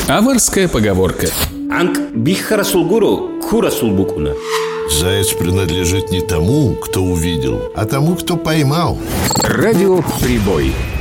Аварская поговорка. Анк бихарасулгуру курасулбукуна. Заяц принадлежит не тому, кто увидел, а тому, кто поймал. Радио «Прибой».